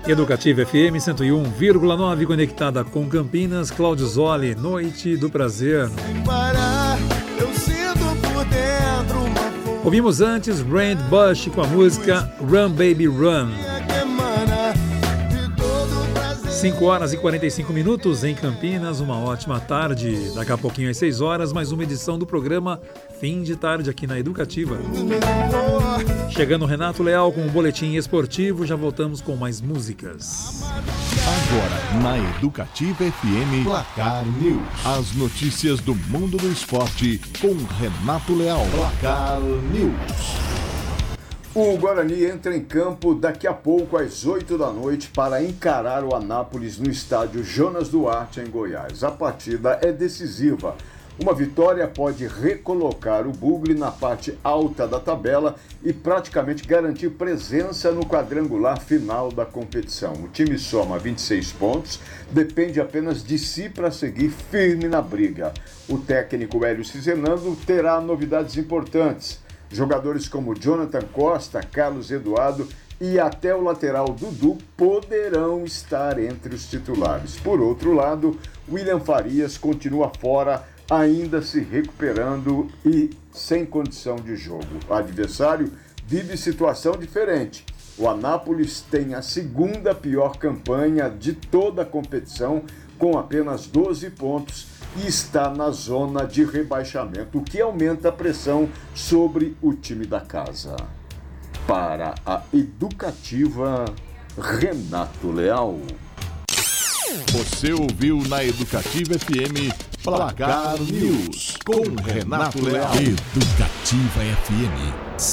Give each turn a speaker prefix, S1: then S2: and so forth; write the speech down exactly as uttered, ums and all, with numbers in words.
S1: Educativa F M cento e um vírgula nove, conectada com Campinas. Cláudio Zoli, Noite do Prazer. Ouvimos antes Brand Bush com a música Run Baby Run. cinco horas e quarenta e cinco minutos em Campinas, uma ótima tarde. Daqui a pouquinho às seis horas, mais uma edição do programa Fim de Tarde aqui na Educativa. Chegando Renato Leal com o boletim esportivo, já voltamos com mais músicas.
S2: Agora na Educativa F M, Placar News. As notícias do mundo do esporte com Renato Leal. Placar News.
S3: O Guarani entra em campo daqui a pouco às oito da noite para encarar o Anápolis no estádio Jonas Duarte, em Goiás. A partida é decisiva. Uma vitória pode recolocar o Bugre na parte alta da tabela e praticamente garantir presença no quadrangular final da competição. O time soma vinte e seis pontos, depende apenas de si para seguir firme na briga. O técnico Hélio Cizenando terá novidades importantes. Jogadores como Jonathan Costa, Carlos Eduardo e até o lateral Dudu poderão estar entre os titulares. Por outro lado, William Farias continua fora, ainda se recuperando e sem condição de jogo. O adversário vive situação diferente. O Anápolis tem a segunda pior campanha de toda a competição, com apenas doze pontos, e está na zona de rebaixamento, o que aumenta a pressão sobre o time da casa. Para a Educativa, Renato Leal.
S2: Você ouviu na Educativa F M Placar News com Renato Leal.
S4: Educativa F M